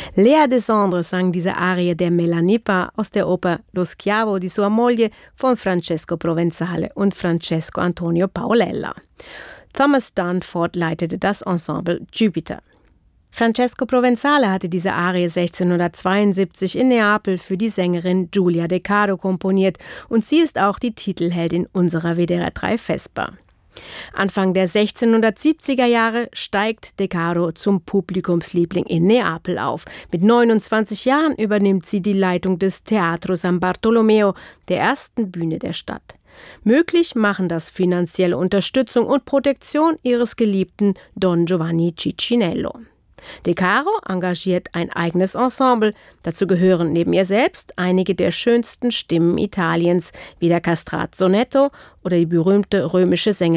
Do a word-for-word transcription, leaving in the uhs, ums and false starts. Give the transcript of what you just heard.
Lea Desandre sang diese Arie der Melanipa aus der Oper Lo schiavo di sua moglie von Francesco Provenzale und Francesco Antonio Paolella. Thomas Dunford leitete das Ensemble Jupiter. Francesco Provenzale hatte diese Arie sechzehnhundertzweiundsiebzig in Neapel für die Sängerin Giulia De Caro komponiert und sie ist auch die Titelheldin unserer W D R drei Vesper. Anfang der sechzehnhundertsiebziger Jahre steigt De Caro zum Publikumsliebling in Neapel auf. Mit neunundzwanzig Jahren übernimmt sie die Leitung des Teatro San Bartolomeo, der ersten Bühne der Stadt. Möglich machen das finanzielle Unterstützung und Protektion ihres Geliebten Don Giovanni Ciccinello. De Caro engagiert ein eigenes Ensemble. Dazu gehören neben ihr selbst einige der schönsten Stimmen Italiens, wie der Castrat Sonetto oder die berühmte römische Sängerin